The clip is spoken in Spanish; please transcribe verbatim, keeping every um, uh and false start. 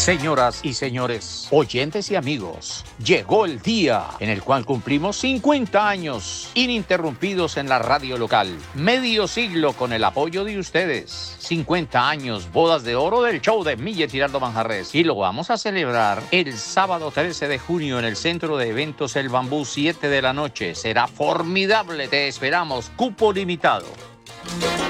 Señoras y señores, oyentes y amigos, llegó el día en el cual cumplimos cincuenta años ininterrumpidos en la radio local. Medio siglo con el apoyo de ustedes. cincuenta años, bodas de oro del show de Mille Tirando Manjarres. Y lo vamos a celebrar el sábado trece de junio en el Centro de Eventos El Bambú, siete de la noche. Será formidable, te esperamos, cupo limitado.